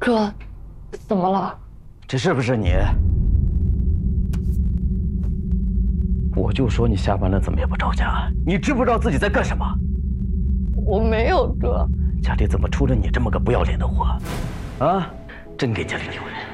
哥，怎么了？ 这是不是你？我就说你下班了怎么也不着家，你知不知道自己在干什么？ 我没有哥。 家里怎么出了你这么个不要脸的货？啊，真给家里丢人！